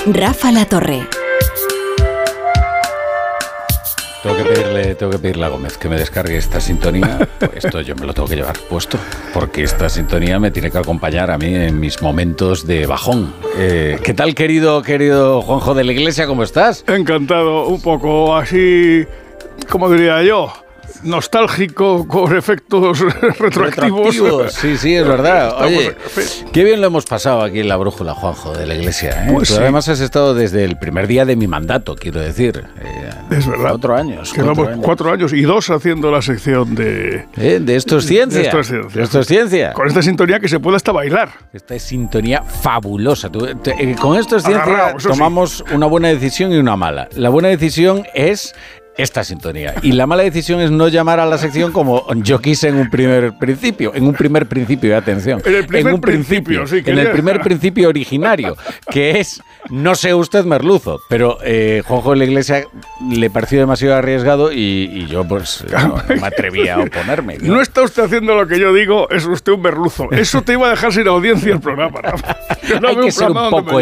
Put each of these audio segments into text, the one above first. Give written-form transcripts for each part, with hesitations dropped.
Rafa La Torre. Tengo que pedirle a Gómez que me descargue esta sintonía. Esto yo me lo tengo que llevar puesto, porque esta sintonía me tiene que acompañar a mí en mis momentos de bajón. ¿Qué tal, querido Juanjo de la Iglesia? ¿Cómo estás? Encantado, un poco así, ¿cómo diría yo? Nostálgico, con efectos retroactivos. Sí, es verdad. Oye, qué bien lo hemos pasado aquí en La Brújula, Juanjo de la Iglesia, ¿eh? Pues Tú sí. Además has estado desde el primer día de mi mandato, quiero decir. Es verdad. 4 años. Quedamos 4 años y 2 haciendo la sección de... De Esto es Ciencia. De Esto es Ciencia. Con esta sintonía que se puede hasta bailar. Esta es sintonía fabulosa. Con Esto es Ciencia Agarrado, tomamos una buena decisión y una mala. La buena decisión es esta sintonía. Y la mala decisión es no llamar a la sección como yo quise en un primer principio. En un primer principio, atención. En el primer principio, sí. En el primer principio originario, que es no sé usted merluzo. Pero Juanjo de la Iglesia le pareció demasiado arriesgado y yo pues no me atreví a oponerme. No está usted haciendo lo que yo digo, es usted un merluzo. Eso te iba a dejar sin audiencia el programa, Rafa. Hay que ser un poco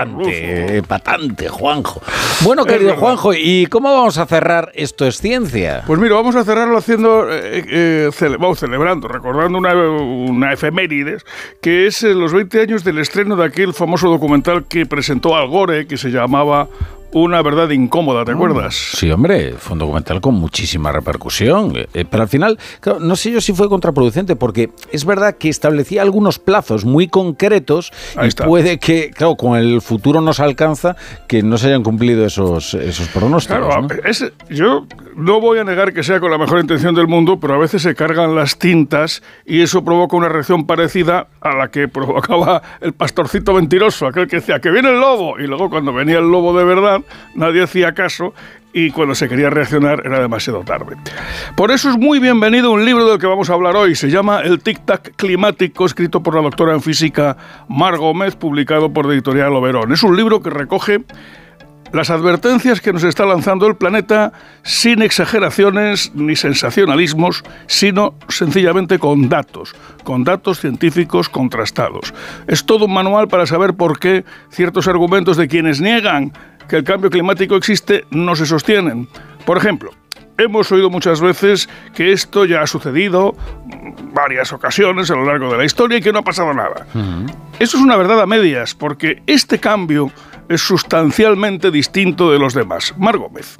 epatante, Juanjo. Bueno, querido Juanjo, ¿y cómo vamos a cerrar Esto es Ciencia? Pues mira, vamos a cerrarlo haciendo, vamos celebrando, recordando una efemérides, que es los 20 años del estreno de aquel famoso documental que presentó Al Gore, que se llamaba Una verdad incómoda, ¿te acuerdas? Sí, hombre, fue un documental con muchísima repercusión, pero al final, claro, no sé yo si fue contraproducente, porque es verdad que establecía algunos plazos muy concretos y puede que, claro, con el futuro nos alcanza que no se hayan cumplido esos pronósticos. Claro, ¿no? Yo no voy a negar que sea con la mejor intención del mundo, pero a veces se cargan las tintas y eso provoca una reacción parecida a la que provocaba el pastorcito mentiroso, aquel que decía que viene el lobo, y luego cuando venía el lobo de verdad nadie hacía caso y cuando se quería reaccionar era demasiado tarde. Por eso es muy bienvenido un libro del que vamos a hablar hoy. Se llama El Tic-Tac Climático, escrito por la doctora en física Mar Gómez, publicado por Editorial Oberón. Es un libro que recoge las advertencias que nos está lanzando el planeta sin exageraciones ni sensacionalismos, sino sencillamente con datos científicos contrastados. Es todo un manual para saber por qué ciertos argumentos de quienes niegan que el cambio climático existe no se sostienen. Por ejemplo, hemos oído muchas veces que esto ya ha sucedido varias ocasiones a lo largo de la historia y que no ha pasado nada. Eso es una verdad a medias, porque este cambio es sustancialmente distinto de los demás. Mar Gómez.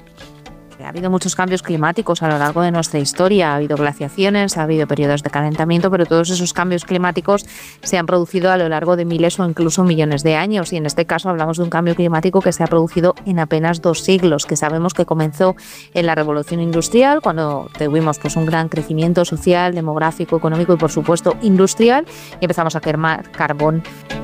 Ha habido muchos cambios climáticos a lo largo de nuestra historia. Ha habido glaciaciones, ha habido periodos de calentamiento, pero todos esos cambios climáticos se han producido a lo largo de miles o incluso millones de años. Y en este caso hablamos de un cambio climático que se ha producido en apenas 2 siglos, que sabemos que comenzó en la Revolución Industrial, cuando tuvimos pues un gran crecimiento social, demográfico, económico y, por supuesto, industrial, y empezamos a quemar carbón.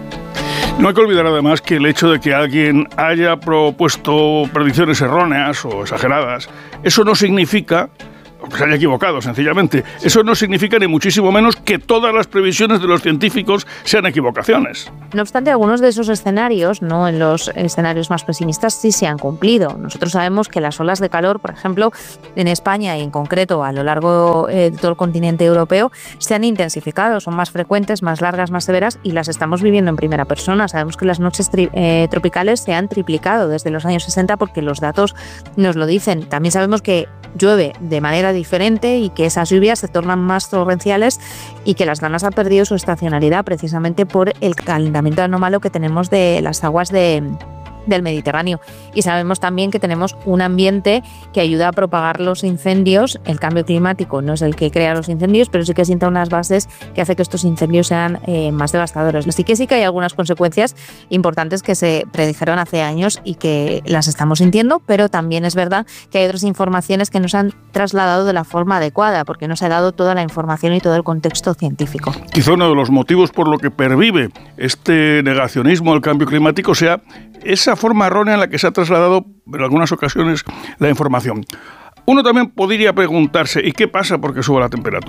No hay que olvidar además que el hecho de que alguien haya propuesto predicciones erróneas o exageradas, eso no significa que se haya equivocado, sencillamente. Eso no significa ni muchísimo menos que todas las previsiones de los científicos sean equivocaciones. No obstante, algunos de esos escenarios, no en los escenarios más pesimistas, sí se han cumplido. Nosotros sabemos que las olas de calor, por ejemplo, en España y en concreto a lo largo de todo el continente europeo, se han intensificado, son más frecuentes, más largas, más severas y las estamos viviendo en primera persona. Sabemos que las noches tropicales se han triplicado desde los años 60 porque los datos nos lo dicen. También sabemos que llueve de manera diferente y que esas lluvias se tornan más torrenciales y que las zonas han perdido su estacionalidad precisamente por el calentamiento anómalo que tenemos de las aguas del Mediterráneo. Y sabemos también que tenemos un ambiente que ayuda a propagar los incendios. El cambio climático no es el que crea los incendios, pero sí que sienta unas bases que hace que estos incendios sean más devastadores. Así que sí que hay algunas consecuencias importantes que se predijeron hace años y que las estamos sintiendo, pero también es verdad que hay otras informaciones que no se han trasladado de la forma adecuada, porque no se ha dado toda la información y todo el contexto científico. Quizá uno de los motivos por lo que pervive este negacionismo al cambio climático sea esa forma errónea en la que se ha trasladado en algunas ocasiones la información. Uno también podría preguntarse, ¿y qué pasa porque sube la temperatura?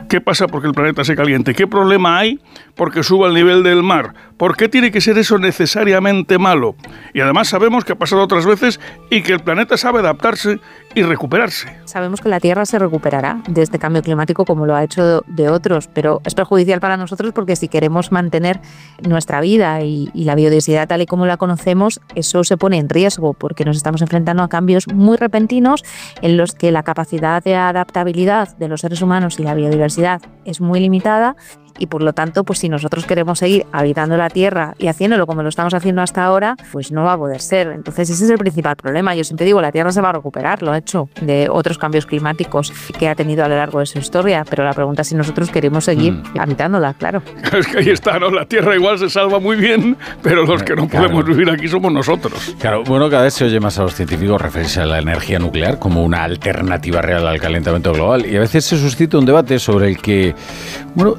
¿Qué pasa porque el planeta se caliente? ¿Qué problema hay porque suba el nivel del mar? ¿Por qué tiene que ser eso necesariamente malo? Y además sabemos que ha pasado otras veces y que el planeta sabe adaptarse y recuperarse. Sabemos que la Tierra se recuperará de este cambio climático como lo ha hecho de otros, pero es perjudicial para nosotros porque si queremos mantener nuestra vida y la biodiversidad tal y como la conocemos, eso se pone en riesgo porque nos estamos enfrentando a cambios muy repentinos en los que la capacidad de adaptabilidad de los seres humanos y la biodiversidad es muy limitada. Y por lo tanto, pues si nosotros queremos seguir habitando la Tierra y haciéndolo como lo estamos haciendo hasta ahora, pues no va a poder ser. Entonces ese es el principal problema. Yo siempre digo, la Tierra se va a recuperar, lo ha hecho, de otros cambios climáticos que ha tenido a lo largo de su historia, pero la pregunta es si nosotros queremos seguir habitándola, claro. Es que ahí está, ¿no? La Tierra igual se salva muy bien, pero los que no podemos vivir aquí somos nosotros. Claro, bueno, cada vez se oye más a los científicos referirse a la energía nuclear como una alternativa real al calentamiento global, y a veces se suscita un debate sobre el que, bueno,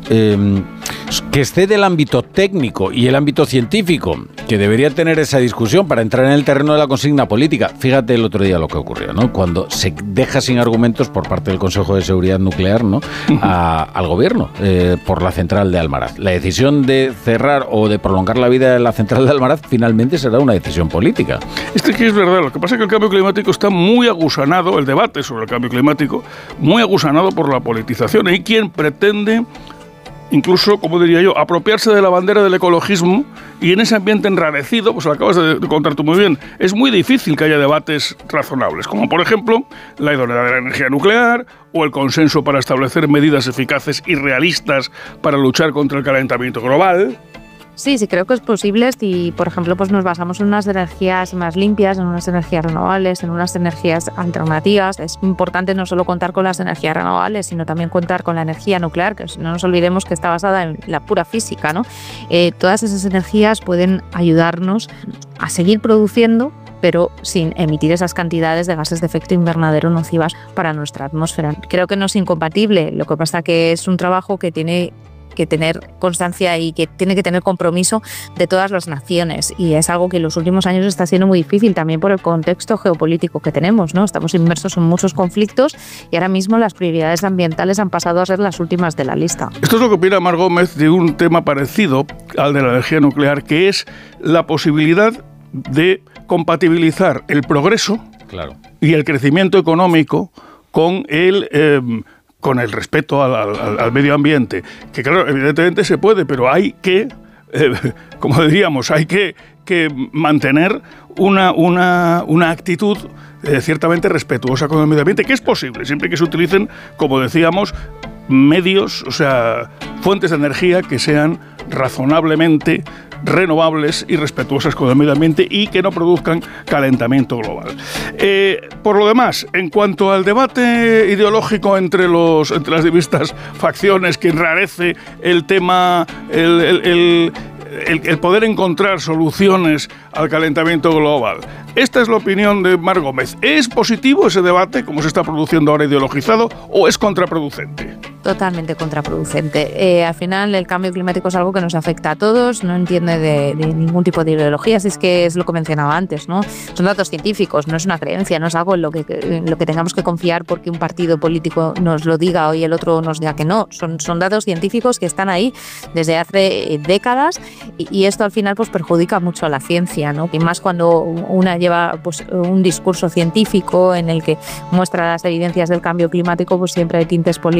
que excede el ámbito técnico y el ámbito científico, que debería tener esa discusión para entrar en el terreno de la consigna política. Fíjate el otro día lo que ocurrió, ¿no? Cuando se deja sin argumentos por parte del Consejo de Seguridad Nuclear, ¿no? Al gobierno por la central de Almaraz. La decisión de cerrar o de prolongar la vida de la central de Almaraz finalmente será una decisión política. Esto que es verdad. Lo que pasa es que el cambio climático está muy agusanado, el debate sobre el cambio climático, muy agusanado por la politización. Hay quien pretende, incluso, como diría yo, apropiarse de la bandera del ecologismo, y en ese ambiente enrarecido, pues lo acabas de contar tú muy bien, es muy difícil que haya debates razonables, como por ejemplo la idoneidad de la energía nuclear o el consenso para establecer medidas eficaces y realistas para luchar contra el calentamiento global. Sí, creo que es posible si, por ejemplo, pues nos basamos en unas energías más limpias, en unas energías renovables, en unas energías alternativas. Es importante no solo contar con las energías renovables, sino también contar con la energía nuclear, que no nos olvidemos que está basada en la pura física, ¿no? Todas esas energías pueden ayudarnos a seguir produciendo, pero sin emitir esas cantidades de gases de efecto invernadero nocivas para nuestra atmósfera. Creo que no es incompatible, lo que pasa que es un trabajo que tiene que tener constancia y que tiene que tener compromiso de todas las naciones, y es algo que en los últimos años está siendo muy difícil también por el contexto geopolítico que tenemos, ¿no? Estamos inmersos en muchos conflictos y ahora mismo las prioridades ambientales han pasado a ser las últimas de la lista. Esto es lo que opina Mar Gómez de un tema parecido al de la energía nuclear, que es la posibilidad de compatibilizar el progreso y el crecimiento económico con el respeto al medio ambiente, que claro, evidentemente se puede, pero hay que, como diríamos, hay que mantener una actitud ciertamente respetuosa con el medio ambiente, que es posible, siempre que se utilicen, como decíamos, medios, o sea, fuentes de energía que sean razonablemente renovables y respetuosas con el medio ambiente y que no produzcan calentamiento global. Por lo demás, en cuanto al debate ideológico entre las diversas facciones que enrarece el tema, el poder encontrar soluciones al calentamiento global. Esta es la opinión de Mar Gómez. ¿Es positivo ese debate, como se está produciendo ahora ideologizado, o es contraproducente? Totalmente contraproducente. Al final el cambio climático es algo que nos afecta a todos, no entiende de ningún tipo de ideología, si es que es lo que mencionaba antes, ¿no? Son datos científicos, no es una creencia, no es algo en lo que tengamos que confiar porque un partido político nos lo diga y el otro nos diga que no. Son datos científicos que están ahí desde hace décadas y esto al final pues perjudica mucho a la ciencia, ¿no? Y más cuando una lleva pues un discurso científico en el que muestra las evidencias del cambio climático, pues siempre hay tintes políticos